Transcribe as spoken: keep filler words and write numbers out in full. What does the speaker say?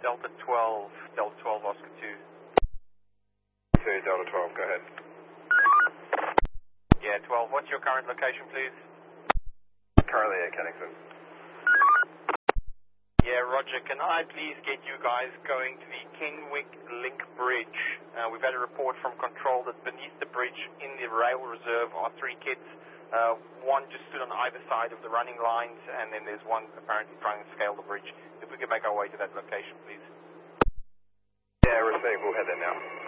Delta twelve, Delta twelve, Oscar two. two, Delta twelve, go ahead. Yeah, twelve, what's your current location, please? Currently at Kennington. Yeah, Roger, can I please get you guys going to the Kenwick Link Bridge? Uh, we've had a report from control that beneath the bridge in the rail reserve are three kids. Uh, one just stood on either side of the running lines, and then there's one apparently trying to scale the bridge. If we could make our way to that location, please. Yeah, received, we'll head there now.